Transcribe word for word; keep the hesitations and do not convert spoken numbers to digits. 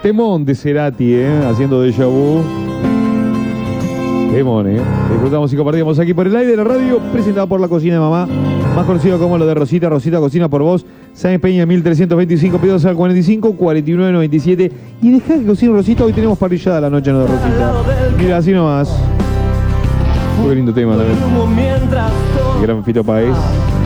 Temón de Cerati, ¿eh? Haciendo déjà vu. Temón, ¿eh? Disfrutamos y compartimos aquí por el aire de la radio, presentado por La Cocina de Mamá, más conocido como lo de Rosita. Rosita Cocina por vos. Sáenz Peña mil trescientos veinticinco, pedidos al cuarenta y cinco, cuarenta y nueve noventa y siete. Y dejá que cocine Rosita. Hoy tenemos parrillada la noche, no de Rosita. Mira, así nomás. Qué lindo tema también. El gran Fito Páez.